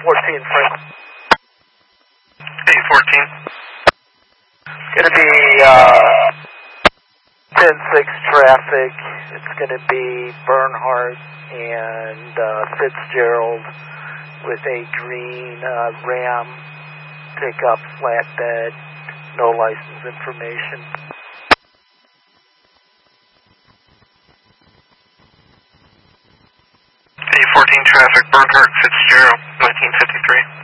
14, Frank. 814. Going to be 10-6 traffic. It's going to be Bernhardt and Fitzgerald with a green Ram pickup flatbed, no license information. 814 traffic, Bernhardt, Fitzgerald, 1953.